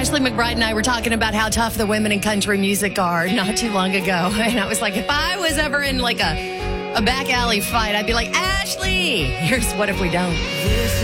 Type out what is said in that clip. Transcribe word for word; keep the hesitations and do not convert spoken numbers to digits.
Ashley McBride and I were talking about how tough the women in country music are not too long ago. And I was like, if I was ever in like a, a back alley fight, I'd be like, Ashley, here's What If We Don't.